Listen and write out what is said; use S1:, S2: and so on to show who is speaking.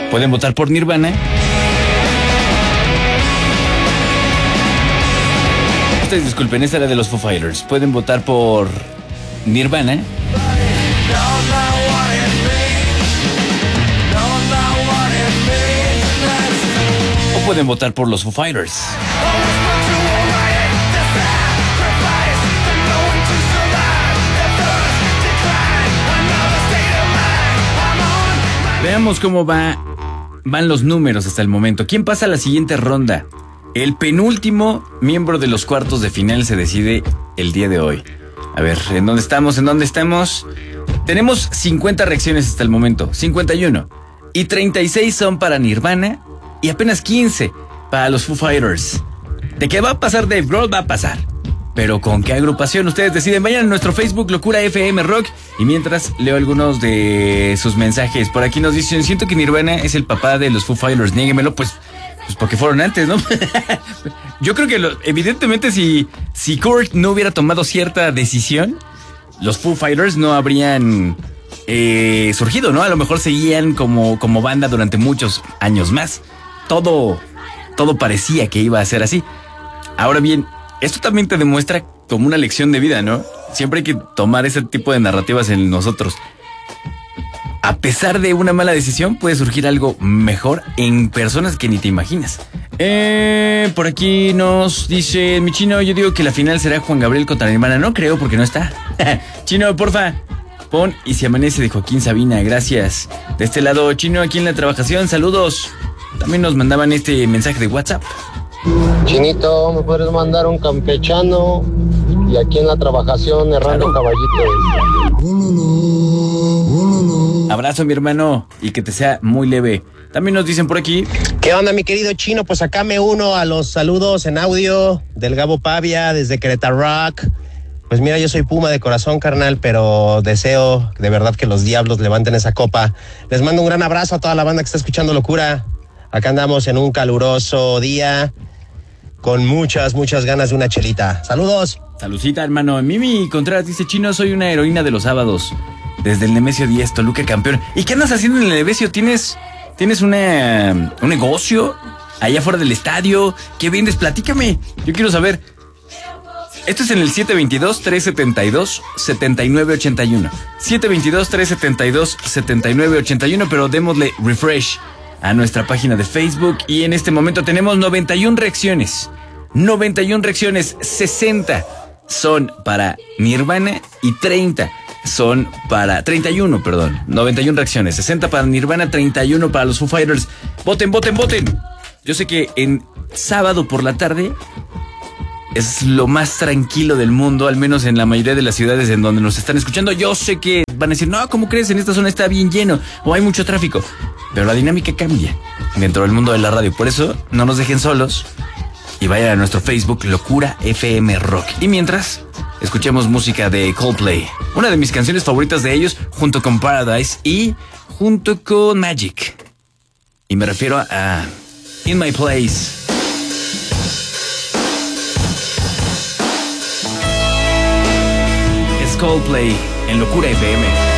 S1: Pueden votar por Nirvana. Ustedes disculpen, esta era de los Foo Fighters. Pueden votar por Nirvana. O pueden votar por los Foo Fighters. Veamos cómo van los números hasta el momento. ¿Quién pasa a la siguiente ronda? El penúltimo miembro de los cuartos de final se decide el día de hoy. A ver, ¿en dónde estamos? Tenemos 50 reacciones hasta el momento, 51. Y 36 son para Nirvana y apenas 15 para los Foo Fighters. ¿De qué va a pasar Dave Grohl? Va a pasar. Pero ¿con qué agrupación? Ustedes deciden. Vayan a nuestro Facebook, Locura FM Rock. Y mientras leo algunos de sus mensajes. Por aquí nos dicen, siento que Nirvana es el papá de los Foo Fighters. Niéguemelo, pues porque fueron antes, ¿no? Yo creo que evidentemente si Kurt no hubiera tomado cierta decisión, los Foo Fighters no habrían surgido, ¿no? A lo mejor seguían como banda durante muchos años más. Todo parecía que iba a ser así. Ahora bien, esto también te demuestra como una lección de vida, ¿no? Siempre hay que tomar ese tipo de narrativas en nosotros. A pesar de una mala decisión, puede surgir algo mejor en personas que ni te imaginas. Por aquí nos dice mi Chino, yo digo que la final será Juan Gabriel contra Nirvana. No creo porque no está. Chino, porfa, pon Y si amanece de Joaquín Sabina, gracias. De este lado, Chino, aquí en la trabajación, saludos. También nos mandaban este mensaje de WhatsApp.
S2: Chinito, ¿me puedes mandar un campechano? Y aquí en la trabajación, errando caballitos.
S1: Abrazo, mi hermano, y que te sea muy leve. También nos dicen por aquí.
S3: ¿Qué onda, mi querido Chino? Pues acá me uno a los saludos en audio del Gabo Pavia desde Querétaro Rock. Pues mira, yo soy Puma de corazón, carnal, pero deseo de verdad que los Diablos levanten esa copa. Les mando un gran abrazo a toda la banda que está escuchando Locura. Acá andamos en un caluroso día con muchas ganas de una chelita. ¡Saludos!
S1: Saludcita, hermano. Mimi Contreras dice, Chino, soy una heroína de los sábados. Desde el Nemesio 10, Toluca campeón. ¿Y qué andas haciendo en el Nemesio? ¿Tienes un negocio allá afuera del estadio? ¿Qué vendes? Platícame. Yo quiero saber. Esto es en el 722-372-7981. 722-372-7981, pero démosle refresh a nuestra página de Facebook. Y en este momento tenemos 91 reacciones. 91 reacciones, 60 son para Nirvana y 31, 91 reacciones, 60 para Nirvana, 31 para los Foo Fighters. Voten. Yo sé que en sábado por la tarde es lo más tranquilo del mundo, al menos en la mayoría de las ciudades en donde nos están escuchando. Yo sé que van a decir, no, ¿cómo crees? En esta zona está bien lleno o hay mucho tráfico. Pero la dinámica cambia dentro del mundo de la radio. Por eso no nos dejen solos y vayan a nuestro Facebook, Locura FM Rock. Y mientras, escuchemos música de Coldplay, una de mis canciones favoritas de ellos, junto con Paradise y junto con Magic. Y me refiero a In My Place. Es Coldplay en Locura FM.